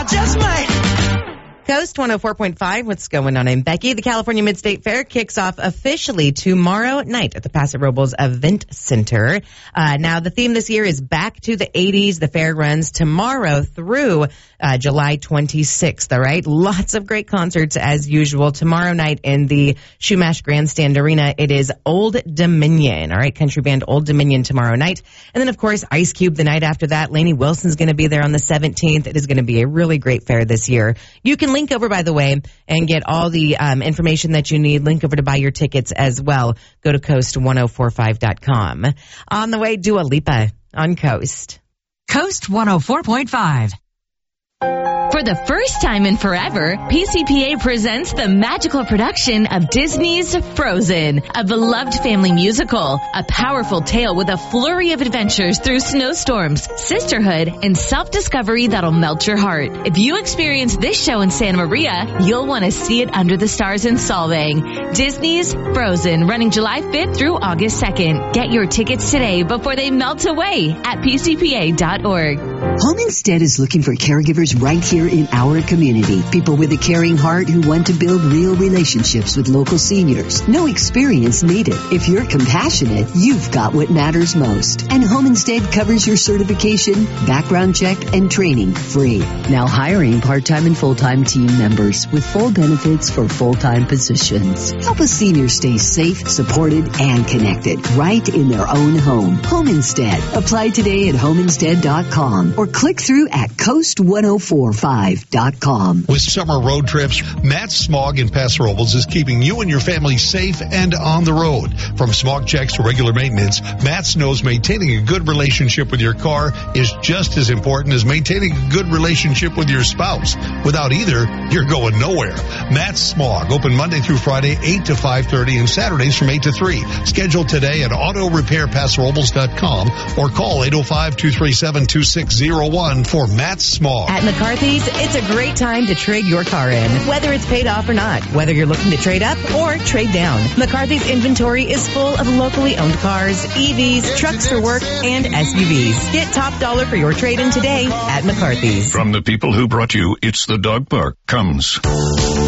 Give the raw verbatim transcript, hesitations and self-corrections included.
I just might. Coast one oh four point five, what's going on? I'm Becky. The California Mid-State Fair kicks off officially tomorrow night at the Paso Robles Event Center. Uh, now, the theme this year is back to the eighties. The fair runs tomorrow through uh, July twenty-sixth, all right? Lots of great concerts as usual. Tomorrow night in the Shumash Grandstand Arena, it is Old Dominion, all right? Country band Old Dominion tomorrow night. And then, of course, Ice Cube the night after that. Lainey Wilson's going to be there on the seventeenth. It is going to be a really great fair this year. You can link over, by the way, and get all the um, information that you need. Link over to buy your tickets as well. Go to coast ten forty-five dot com. On the way, Dua Lipa on Coast. Coast one oh four point five. For the first time in forever, P C P A presents the magical production of Disney's Frozen, a beloved family musical, a powerful tale with a flurry of adventures through snowstorms, sisterhood, and self-discovery that'll melt your heart. If you experience this show in Santa Maria, you'll want to see it under the stars in Solvang. Disney's Frozen, running July fifth through August second. Get your tickets today before they melt away at p c p a dot org. Home Instead is looking for caregivers right here in our community. People with a caring heart who want to build real relationships with local seniors. No experience needed. If you're compassionate, you've got what matters most. And Home Instead covers your certification, background check, and training free. Now hiring part-time and full-time team members with full benefits for full-time positions. Help a senior stay safe, supported, and connected right in their own home. Home Instead. Apply today at home instead dot com or click through at coast ten forty-five dot com. With summer road trips, Matt Smog in Paso Robles is keeping you and your family safe and on the road. From smog checks to regular maintenance, Matt knows maintaining a good relationship with your car is just as important as maintaining a good relationship with your spouse. Without either, you're going nowhere. Matt Smog, open Monday through Friday, eight to five thirty, and Saturdays from eight to three. Schedule today at auto repair paso robles dot com or call eight oh five, two three seven, two six oh one for Matt Smog. At McCarthy's, it's a great time to trade your car in, whether it's paid off or not, whether you're looking to trade up or trade down. McCarthy's inventory is full of locally owned cars, E Vs, trucks for work, and S U Vs. Get top dollar for your trade-in today at McCarthy's. From the people who brought you It's the Dog Park comes